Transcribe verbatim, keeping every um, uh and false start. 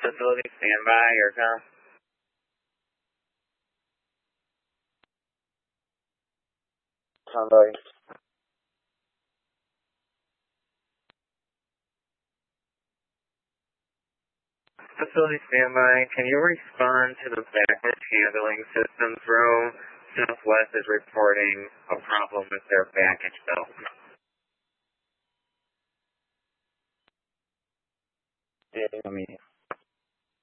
Facility standby, Aircom. Convoy. Facility standby, can you respond to the baggage handling systems room? Southwest is reporting a problem with their baggage belt. Yeah, I mean.